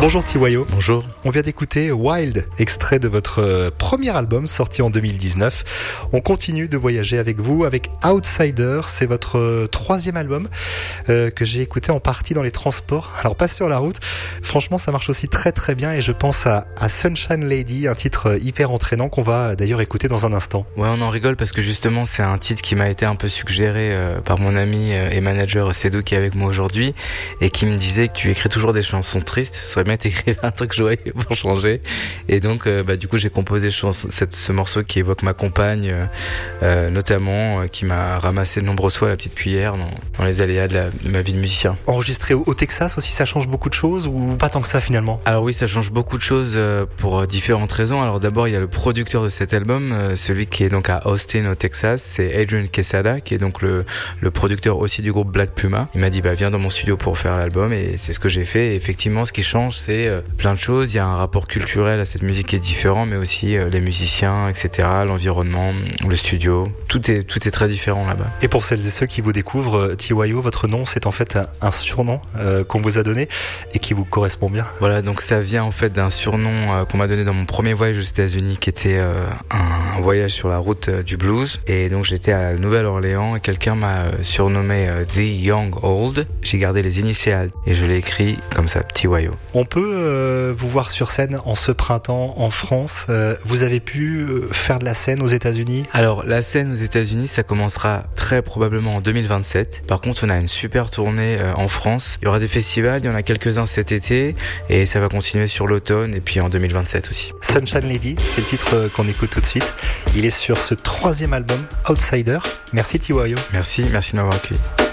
Bonjour Tiwayo. Bonjour. On vient d'écouter Wild, extrait de votre premier album sorti en 2019. On continue de voyager avec vous avec Outsider. C'est votre troisième album que j'ai écouté en partie dans les transports. Alors pas sur la route. Franchement, ça marche aussi très très bien et je pense à Sunshine Lady, un titre hyper entraînant qu'on va d'ailleurs écouter dans un instant. Ouais, on en rigole parce que justement c'est un titre qui m'a été un peu suggéré par mon ami et manager Cédou qui est avec moi aujourd'hui et qui me disait que tu écris toujours des chansons tristes. Ce serait bien t'écrire un truc joyeux pour changer. Et donc du coup j'ai composé ce morceau qui évoque ma compagne notamment, qui m'a ramassé de nombreuses fois la petite cuillère dans les aléas de ma vie de musicien. Enregistré au Texas aussi, ça change beaucoup de choses ou pas tant que ça finalement? Alors oui, ça change beaucoup de choses pour différentes raisons. Alors d'abord il y a le producteur de cet album, celui qui est donc à Austin au Texas, c'est Adrian Quesada, qui est donc le producteur aussi du groupe Black Puma. Il m'a dit viens dans mon studio pour faire l'album et c'est ce que j'ai fait. Et effectivement ce qui change c'est plein de choses. Il y a un rapport culturel à cette musique qui est différent, mais aussi les musiciens, etc., l'environnement, le studio, tout est très différent là-bas. Et pour celles et ceux qui vous découvrent, Tiwayo, votre nom c'est en fait un surnom qu'on vous a donné et qui vous correspond bien. Voilà, donc ça vient en fait d'un surnom qu'on m'a donné dans mon premier voyage aux États-Unis, qui était un voyage sur la route du blues. Et donc j'étais à la Nouvelle-Orléans et quelqu'un m'a surnommé The Young Old. J'ai gardé les initiales et je l'ai écrit comme ça, Tiwayo. On peut vous voir sur scène en ce printemps en France. Vous avez pu faire de la scène aux États-Unis? Alors la scène aux États-Unis, ça commencera très probablement en 2027. Par contre, on a une super tournée en France. Il y aura des festivals, il y en a quelques-uns cet été et ça va continuer sur l'automne et puis en 2027 aussi. Sunshine Lady, c'est le titre qu'on écoute tout de suite. Il est sur ce troisième album, Outsider. Merci Tiwayo. Merci de m'avoir accueilli.